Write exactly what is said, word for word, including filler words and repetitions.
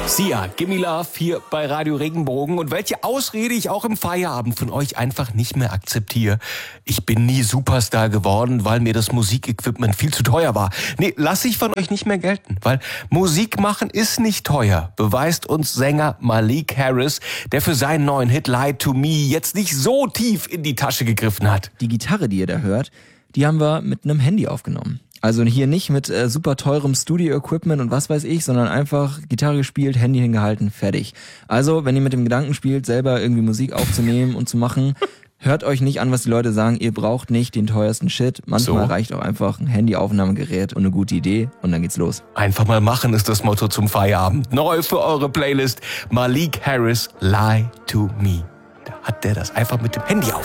Sia, Gimme Love hier bei Radio Regenbogen. Und welche Ausrede ich auch im Feierabend von euch einfach nicht mehr akzeptiere. Ich bin nie Superstar geworden, weil mir das Musikequipment viel zu teuer war. Nee, lass ich von euch nicht mehr gelten, weil Musik machen ist nicht teuer, beweist uns Sänger Malik Harris, der für seinen neuen Hit Lie to Me jetzt nicht so tief in die Tasche gegriffen hat. Die Gitarre, die ihr da hört, die haben wir mit einem Handy aufgenommen. Also hier nicht mit äh, super teurem Studio-Equipment und was weiß ich, sondern einfach Gitarre gespielt, Handy hingehalten, fertig. Also, wenn ihr mit dem Gedanken spielt, selber irgendwie Musik aufzunehmen und zu machen, hört euch nicht an, was die Leute sagen. Ihr braucht nicht den teuersten Shit. Manchmal so reicht auch einfach ein Handyaufnahmegerät und eine gute Idee und dann geht's los. Einfach mal machen ist das Motto zum Feierabend. Neu für eure Playlist: Malik Harris, Lie to Me. Da hat der das einfach mit dem Handy auf.